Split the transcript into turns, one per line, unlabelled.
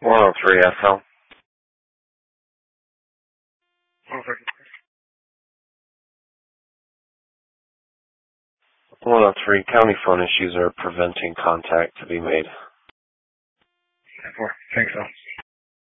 103 FL. 103 county phone issues are preventing contact to be made.
Thanks, Al.